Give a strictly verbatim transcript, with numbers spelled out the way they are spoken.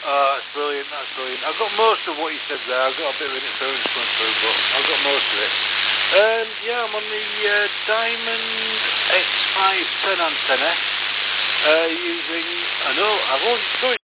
Oh, that's brilliant, that's brilliant. I've got most of what you said there. I've got a bit of interference going through, but I've got most of it. Um, yeah, I'm on the uh, Diamond X five ten antenna, uh, using, I know, I've only, it's going